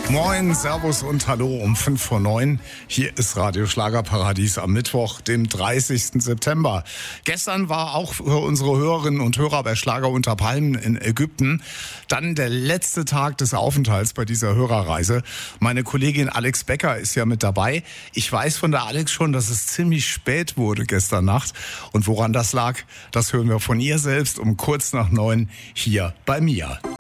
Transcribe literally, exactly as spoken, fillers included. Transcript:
Moin, Servus und Hallo um fünf vor neun. Hier ist Radio Schlagerparadies am Mittwoch, dem dreißigsten September. Gestern war auch für unsere Hörerinnen und Hörer bei Schlager unter Palmen in Ägypten dann der letzte Tag des Aufenthalts bei dieser Hörerreise. Meine Kollegin Alex Becker ist ja mit dabei. Ich weiß von der Alex schon, dass es ziemlich spät wurde gestern Nacht. Und woran das lag, das hören wir von ihr selbst um kurz nach neun hier bei mir.